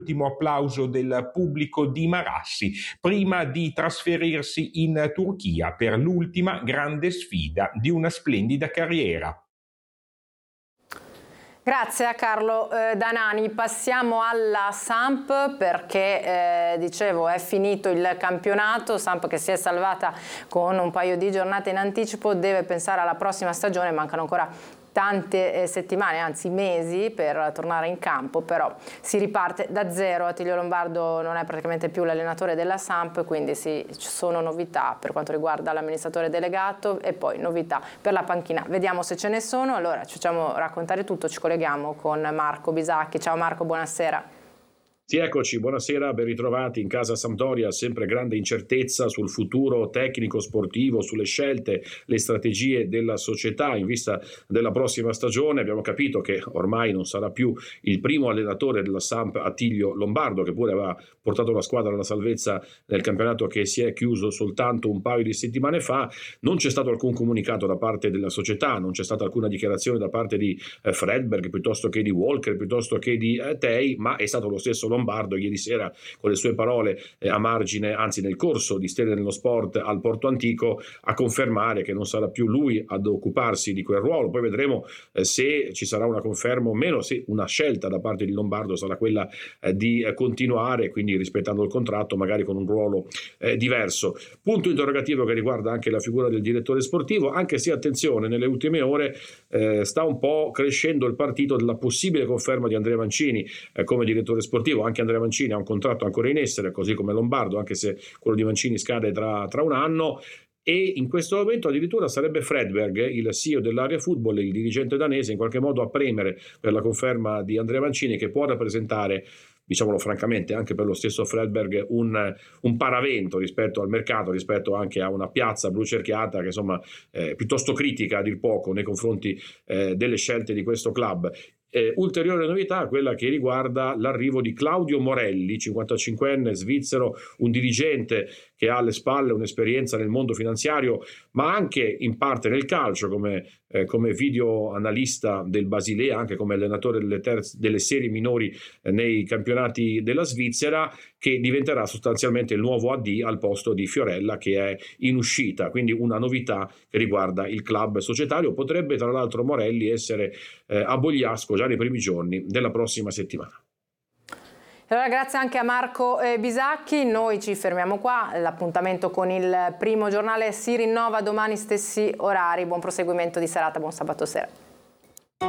l'ultimo applauso del pubblico di Marassi prima di trasferirsi in Turchia per l'ultima grande sfida di una splendida carriera. Grazie a Carlo Danani. Passiamo alla Samp perché dicevo è finito il campionato. Samp che si è salvata con un paio di giornate in anticipo deve pensare alla prossima stagione, mancano ancora tante settimane, anzi mesi per tornare in campo, però si riparte da zero. Attilio Lombardo non è praticamente più l'allenatore della Samp, quindi ci sono novità per quanto riguarda l'amministratore delegato e poi novità per la panchina. Vediamo se ce ne sono. Allora ci facciamo raccontare tutto, ci colleghiamo con Marco Bisacchi. Ciao Marco, buonasera. Sì, eccoci, buonasera, ben ritrovati in casa Sampdoria, sempre grande incertezza sul futuro tecnico sportivo, sulle scelte, le strategie della società in vista della prossima stagione. Abbiamo capito che ormai non sarà più il primo allenatore della Samp Attilio Lombardo, che pure aveva portato la squadra alla salvezza nel campionato che si è chiuso soltanto un paio di settimane fa. Non c'è stato alcun comunicato da parte della società, non c'è stata alcuna dichiarazione da parte di Fredberg, piuttosto che di Walker, piuttosto che di Tei, ma è stato lo stesso Lombardo ieri sera con le sue parole a margine, anzi nel corso di Stelle nello Sport al Porto Antico, a confermare che non sarà più lui ad occuparsi di quel ruolo. Poi vedremo se ci sarà una conferma o meno, se una scelta da parte di Lombardo sarà quella di continuare, quindi rispettando il contratto, magari con un ruolo diverso. Punto interrogativo che riguarda anche la figura del direttore sportivo, anche se attenzione, nelle ultime ore sta un po' crescendo il partito della possibile conferma di Andrea Mancini come direttore sportivo. Anche Andrea Mancini ha un contratto ancora in essere, così come Lombardo, anche se quello di Mancini scade tra un anno. E in questo momento addirittura sarebbe Fredberg, il CEO dell'Area Football, il dirigente danese, in qualche modo a premere per la conferma di Andrea Mancini, che può rappresentare, diciamolo francamente, anche per lo stesso Fredberg un paravento rispetto al mercato, rispetto anche a una piazza blucerchiata che insomma piuttosto critica a dir poco nei confronti delle scelte di questo club. Ulteriore novità, quella che riguarda l'arrivo di Claudio Morelli, 55enne svizzero, un dirigente che ha alle spalle un'esperienza nel mondo finanziario, ma anche in parte nel calcio, come video analista del Basilea, anche come allenatore delle serie minori nei campionati della Svizzera, che diventerà sostanzialmente il nuovo AD al posto di Fiorella, che è in uscita. Quindi una novità che riguarda il club societario. Potrebbe tra l'altro Morelli essere a Bogliasco già nei primi giorni della prossima settimana. Allora, grazie anche a Marco Bisacchi. Noi ci fermiamo qua. L'appuntamento con il Primo Giornale si rinnova domani stessi orari. Buon proseguimento di serata, buon sabato sera.